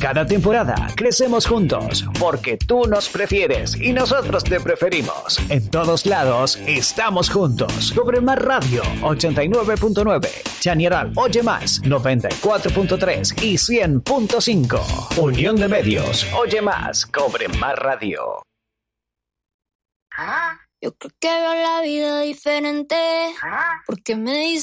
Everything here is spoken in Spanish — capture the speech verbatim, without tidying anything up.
Cada temporada crecemos juntos porque tú nos prefieres y nosotros te preferimos. En todos lados estamos juntos. Cobre Más Radio ochenta y nueve punto nueve, Chañaral Oye Más noventa y cuatro punto tres y cien punto cinco. Unión de Medios. Oye Más. Cobre Más Radio. Yo creo que veo la vida diferente porque me dice